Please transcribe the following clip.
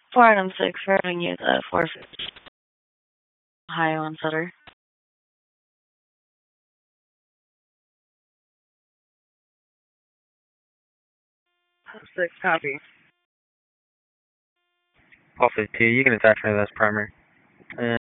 4 and 6 for having you at 450. Ohio on Sutter. 6, copy. Paul 52, you can attach me to this primary.